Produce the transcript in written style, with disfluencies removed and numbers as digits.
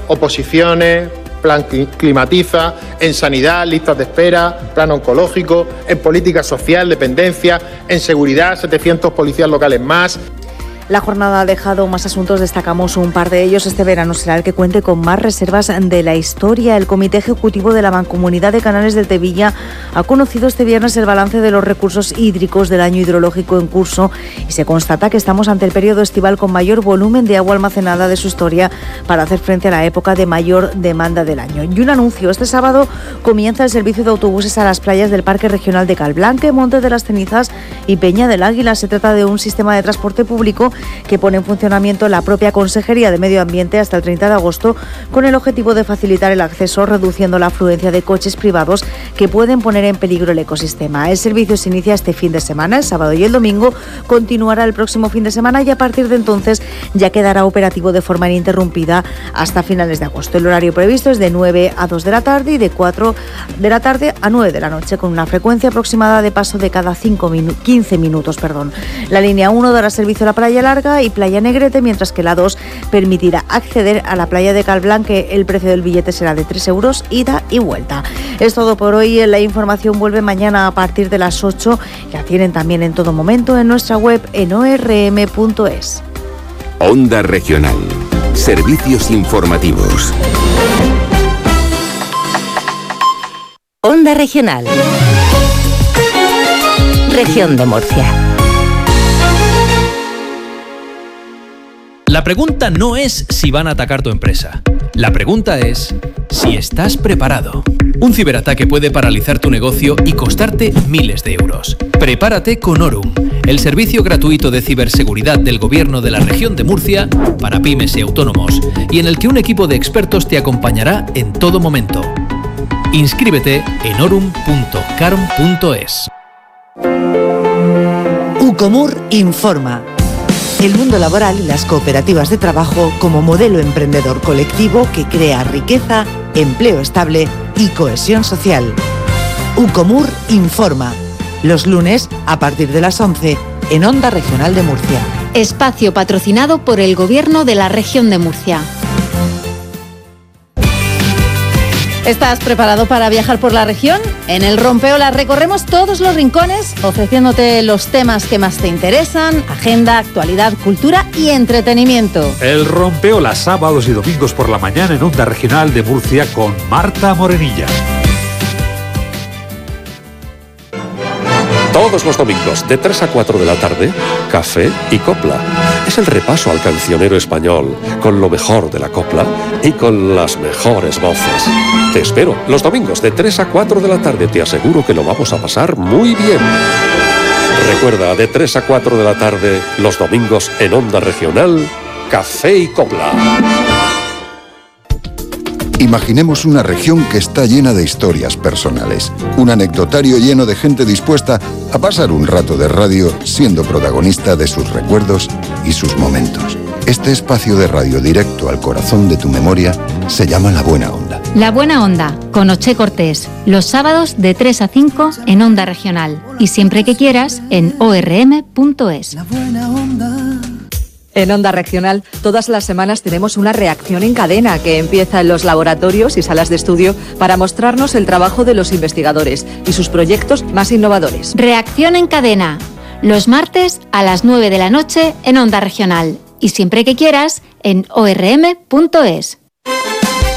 oposiciones, plan climatiza, en sanidad, listas de espera, plan oncológico, en política social, dependencia, en seguridad, 700 policías locales más. La jornada ha dejado más asuntos, destacamos un par de ellos. Este verano será el que cuente con más reservas de la historia. El Comité Ejecutivo de la Mancomunidad de Canales del Tevilla ha conocido este viernes el balance de los recursos hídricos del año hidrológico en curso y se constata que estamos ante el periodo estival con mayor volumen de agua almacenada de su historia para hacer frente a la época de mayor demanda del año. Y un anuncio, este sábado comienza el servicio de autobuses a las playas del Parque Regional de Calblanque, Monte de las Cenizas y Peña del Águila. Se trata de un sistema de transporte público que pone en funcionamiento la propia Consejería de Medio Ambiente hasta el 30 de agosto con el objetivo de facilitar el acceso, reduciendo la afluencia de coches privados que pueden poner en peligro el ecosistema. El servicio se inicia este fin de semana, el sábado y el domingo, continuará el próximo fin de semana y a partir de entonces ya quedará operativo de forma ininterrumpida hasta finales de agosto. El horario previsto es de 9 a 2 de la tarde y de 4 de la tarde a 9 de la noche, con una frecuencia aproximada de paso de cada 15 minutos. La línea 1 dará servicio a la Playa Larga y Playa Negrete, mientras que la 2 permitirá acceder a la playa de Calblanque. El precio del billete será de 3 euros ida y vuelta. Es todo por hoy. La información vuelve mañana a partir de las 8. La tienen también en todo momento en nuestra web en orm.es. Onda Regional. Servicios informativos. Onda Regional. Región de Murcia. La pregunta no es si van a atacar tu empresa. La pregunta es si estás preparado. Un ciberataque puede paralizar tu negocio y costarte miles de euros. Prepárate con Orum, el servicio gratuito de ciberseguridad del Gobierno de la Región de Murcia para pymes y autónomos, y en el que un equipo de expertos te acompañará en todo momento. Inscríbete en orum.carm.es. Ucomur informa. El mundo laboral y las cooperativas de trabajo como modelo emprendedor colectivo que crea riqueza, empleo estable y cohesión social. Ucomur informa. Los lunes a partir de las 11 en Onda Regional de Murcia. Espacio patrocinado por el Gobierno de la Región de Murcia. ¿Estás preparado para viajar por la región? En el Rompeolas recorremos todos los rincones, ofreciéndote los temas que más te interesan, agenda, actualidad, cultura y entretenimiento. El Rompeolas, sábados y domingos por la mañana en Onda Regional de Murcia con Marta Morenilla. Todos los domingos, de 3 a 4 de la tarde, Café y Copla. Es el repaso al cancionero español, con lo mejor de la copla y con las mejores voces. Te espero, los domingos, de 3 a 4 de la tarde. Te aseguro que lo vamos a pasar muy bien. Recuerda, de 3 a 4 de la tarde, los domingos en Onda Regional, Café y Copla. Imaginemos una región que está llena de historias personales, un anecdotario lleno de gente dispuesta a pasar un rato de radio siendo protagonista de sus recuerdos y sus momentos. Este espacio de radio directo al corazón de tu memoria se llama La Buena Onda. La Buena Onda, con Oche Cortés, los sábados de 3 a 5 en Onda Regional y siempre que quieras en orm.es. La Buena Onda. En Onda Regional, todas las semanas tenemos una reacción en cadena que empieza en los laboratorios y salas de estudio para mostrarnos el trabajo de los investigadores y sus proyectos más innovadores. Reacción en cadena, los martes a las 9 de la noche en Onda Regional y siempre que quieras en orm.es.